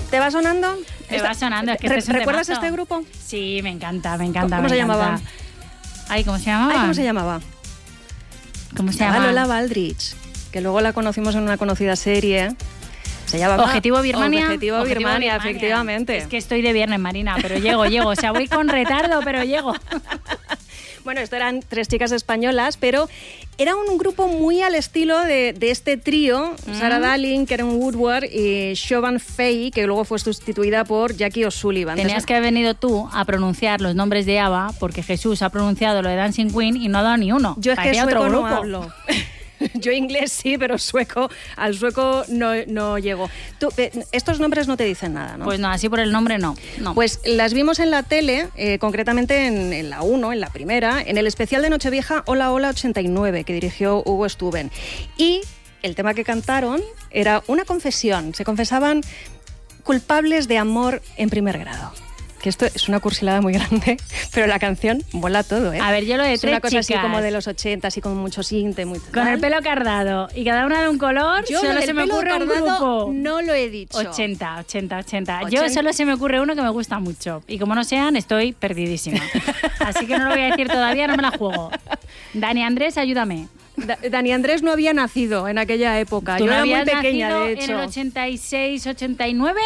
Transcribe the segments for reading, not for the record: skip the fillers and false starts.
¿Te va sonando? Me va sonando. Es que ¿Recuerdas este grupo? Sí, me encanta. ¿Cómo se llamaba? Ay, ¿cómo se llamaba? ¿Cómo se llamaba? ¿Cómo se llamaba? Lola Baldrich, que luego la conocimos en una conocida serie. Se llamaba Objetivo Birmania. Objetivo Birmania, efectivamente. Es que estoy de viernes, Marina, pero llego. O sea, voy con retardo, pero llego. Bueno, esto eran 3 chicas españolas, pero era un grupo muy al estilo de este trío, Sarah Darling, Karen Woodward y Siobhan Fay, que luego fue sustituida por Jackie O'Sullivan. Tenías que haber venido tú a pronunciar los nombres de ABBA, porque Jesús ha pronunciado lo de Dancing Queen y no ha dado ni uno. Yo es que sueco otro grupo. no hablo. Yo inglés sí, pero al sueco no llego. Estos nombres no te dicen nada, ¿no? Pues no, así por el nombre no. Pues las vimos en la tele, concretamente en la 1, en la primera, en el especial de Nochevieja Hola Hola 89, que dirigió Hugo Stuben. Y el tema que cantaron era una confesión. Se confesaban culpables de amor en primer grado. Que esto es una cursilada muy grande, pero la canción mola todo, ¿eh? A ver, yo lo de es 3 una cosa chicas, así como de los 80, así con mucho sinte, muy con el pelo cardado y cada una de un color, yo solo se me ocurre un grupo. No lo he dicho. 80. Yo solo se me ocurre uno que me gusta mucho. Y como no sean, estoy perdidísima. Así que no lo voy a decir todavía, no me la juego. Dani Andrés, ayúdame. Dani Andrés no había nacido en aquella época. ¿Tú yo no era habías muy pequeña, nacido de hecho. en el 86, 89?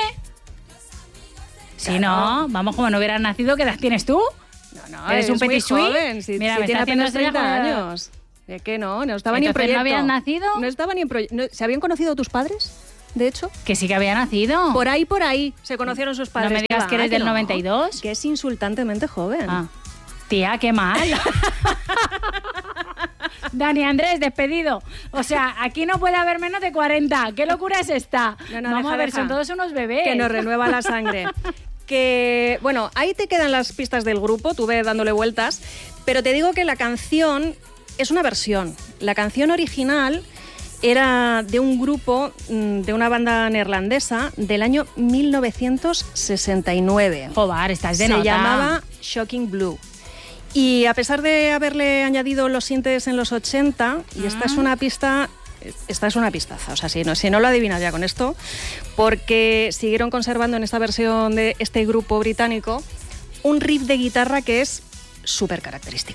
Si no, vamos, como no hubieras nacido, ¿qué edad tienes tú? No, eres un petit muy joven. Si Mira, me tiene está haciendo apenas 30 años. ¿Es que no estaba ni en proyecto. ¿No habías nacido? No estaba ni en proyecto. ¿Se habían conocido tus padres, de hecho? Que sí que había nacido. Por ahí se conocieron sus padres. No me digas que eres del 92. Que es insultantemente joven. Ah. Tía, qué mal. Dani Andrés, despedido. O sea, aquí no puede haber menos de 40. ¿Qué locura es esta? No, vamos a ver, son todos unos bebés. Que nos renueva la sangre. Que, bueno, ahí te quedan las pistas del grupo, tú ve dándole vueltas, pero te digo que la canción es una versión. La canción original era de un grupo, de una banda neerlandesa del año 1969. Joder, estás de nota. Se llamaba Shocking Blue. Y a pesar de haberle añadido los sintes en los 80, y esta es una pistaza, o sea, si no lo adivinas ya con esto, porque siguieron conservando en esta versión de este grupo británico un riff de guitarra que es súper característico.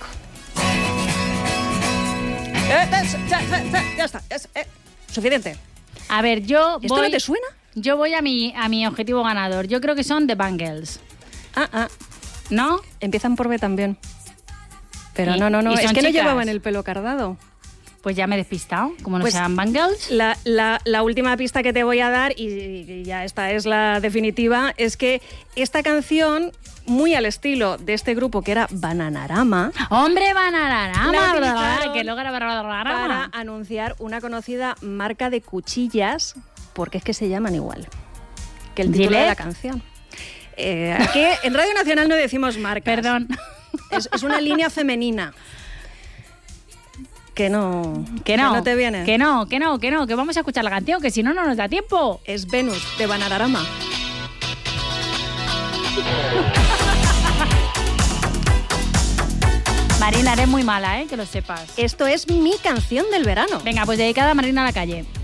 Ya está, suficiente. A ver, yo ¿Esto no te suena? Yo voy a mi objetivo ganador. Yo creo que son The Bangles. ¿No? Empiezan por B también. Pero no, es que no llevaban el pelo cardado. Pues ya me he despistado, como no sean Bangles. La última pista que te voy a dar, y ya esta es la definitiva, es que esta canción, muy al estilo de este grupo que era Bananarama... ¡Hombre, Bananarama! Que luego era para anunciar una conocida marca de cuchillas, porque es que se llaman igual que el título de la canción. Aquí en Radio Nacional no decimos marcas. Perdón. Es una línea femenina. Que no te viene. Que vamos a escuchar la canción, que si no, no nos da tiempo. Es Venus, de Bananarama. Marina, eres muy mala, que lo sepas. Esto es mi canción del verano. Venga, pues dedicada a Marina a la calle.